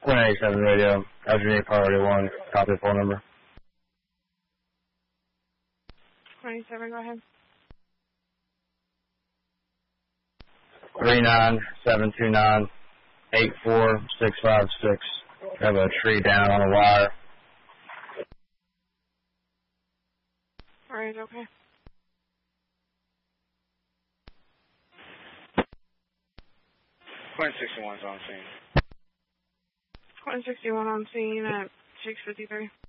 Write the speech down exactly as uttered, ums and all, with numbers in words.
Quinn eighty-seven radio, Algeria Priority one, copy the phone number. twenty-seven, go ahead. three nine seven two nine eight four six five six. Have a tree down on a wire. Alright, okay. Quinn sixty-one's on scene. Quinn sixty-one on scene at six fifty-three.